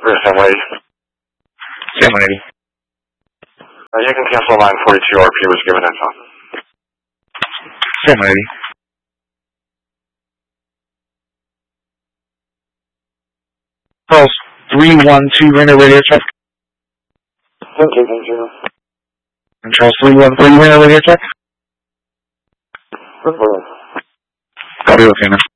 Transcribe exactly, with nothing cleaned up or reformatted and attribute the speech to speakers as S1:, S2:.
S1: Sam one eighty.
S2: Sam one eighty.
S1: Uh, you can cancel line forty-two, R P was given that time.
S2: Sam one eighty. Charles three one two, Reno radio check.
S1: Thank you, thank you.
S2: And Charles three one three, Reno radio check.
S1: Good morning.
S2: Copy, okay, now.